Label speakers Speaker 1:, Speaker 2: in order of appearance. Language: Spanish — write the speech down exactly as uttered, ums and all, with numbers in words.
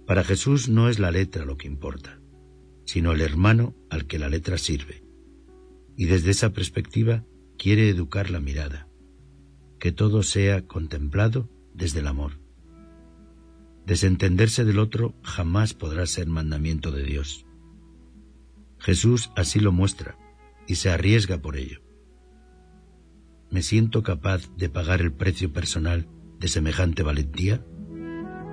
Speaker 1: Para Jesús no es la letra lo que importa, sino el hermano al que la letra sirve. Y desde esa perspectiva quiere educar la mirada, que todo sea contemplado desde el amor. Desentenderse del otro jamás podrá ser mandamiento de Dios. Jesús así lo muestra y se arriesga por ello. ¿Me siento capaz de pagar el precio personal de semejante valentía?